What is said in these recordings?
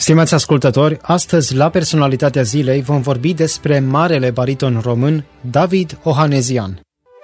Stimați ascultători, astăzi la Personalitatea Zilei vom vorbi despre marele bariton român David Ohanezian.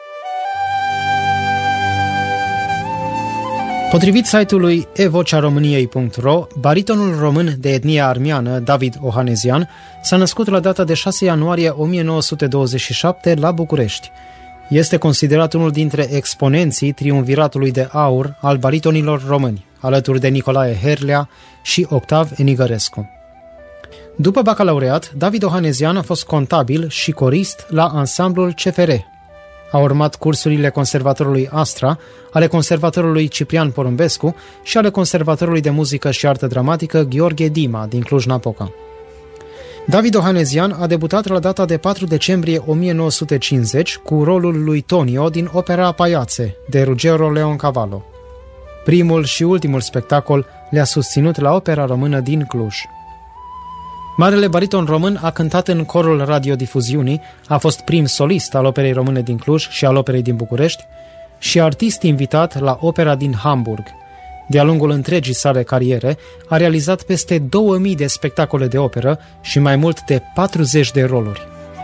Potrivit site-ului evociaromâniei.ro, baritonul român de etnie armeană David Ohanezian s-a născut la data de 6 ianuarie 1927 la București. Este considerat unul dintre exponenții triumviratului de aur al baritonilor români, alături de Nicolae Herlea și Octav Enigărescu. După bacalaureat, David Ohanezian a fost contabil și corist la ansamblul CFR. A urmat cursurile Conservatorului Astra, ale Conservatorului Ciprian Porumbescu și ale Conservatorului de Muzică și Artă Dramatică Gheorghe Dima din Cluj-Napoca. David Ohanezian a debutat la data de 4 decembrie 1950 cu rolul lui Tonio din opera Paiațe, de Ruggero Leoncavallo. Primul și ultimul spectacol le-a susținut la Opera Română din Cluj. Marele bariton român a cântat în corul radiodifuziunii, a fost prim solist al Operei Române din Cluj și al Operei din București și artist invitat la Opera din Hamburg. De-a lungul întregii sale cariere, a realizat peste 2000 de spectacole de operă și mai mult de 40 de roluri.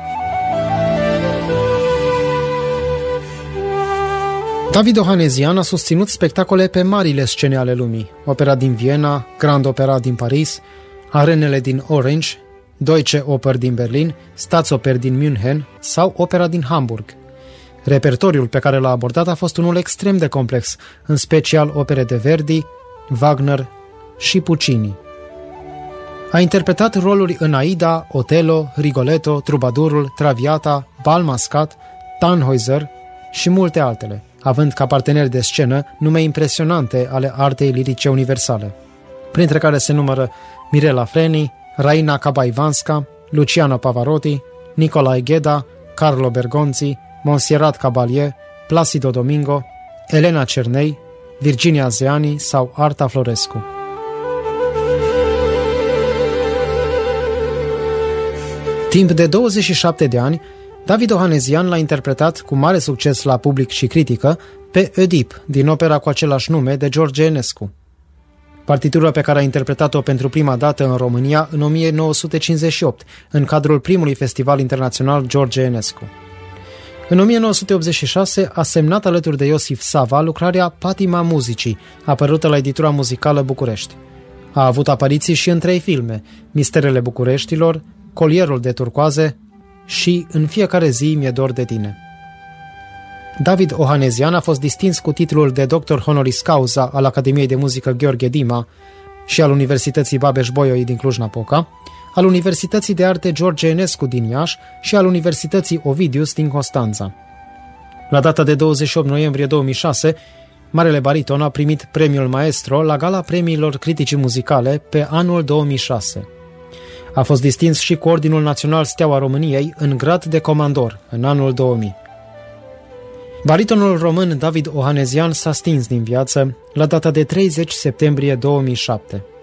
David Ohanezian a susținut spectacole pe marile scene ale lumii, Opera din Viena, Grand Opera din Paris, Arenele din Orange, Deutsche Oper din Berlin, Staatsoper din München sau Opera din Hamburg. Repertoriul pe care l-a abordat a fost unul extrem de complex, în special opere de Verdi, Wagner și Puccini. A interpretat roluri în Aida, Otello, Rigoletto, Trubadurul, Traviata, Bal Mascat, Tannhäuser și multe altele, având ca parteneri de scenă nume impresionante ale artei lirice universale, printre care se numără Mirela Freni, Raina Cabaivanska, Luciano Pavarotti, Nicolae Gheda, Carlo Bergonzi, Montserrat Caballé, Placido Domingo, Elena Cernei, Virginia Zeani sau Arta Florescu. Timp de 27 de ani, David Ohanezian l-a interpretat cu mare succes la public și critică pe Oedip, din opera cu același nume de George Enescu. Partitură pe care a interpretat-o pentru prima dată în România în 1958, în cadrul primului festival internațional George Enescu. În 1986 a semnat alături de Iosif Sava lucrarea Patima muzicii, apărută la editura muzicală București. A avut apariții și în 3 filme, Misterele Bucureștilor, Colierul de turcoaze și În fiecare zi mi-e dor de tine. David Ohanezian a fost distins cu titlul de doctor honoris causa al Academiei de Muzică Gheorghe Dima și al Universității Babeș-Bolyai din Cluj-Napoca, al Universității de Arte George Enescu din Iași și al Universității Ovidius din Constanța. La data de 28 noiembrie 2006, marele bariton a primit premiul Maestro la Gala Premiilor Criticii Muzicale pe anul 2006. A fost distins și cu Ordinul Național Steaua României în grad de comandor în anul 2000. Baritonul român David Ohanezian s-a stins din viață la data de 30 septembrie 2007.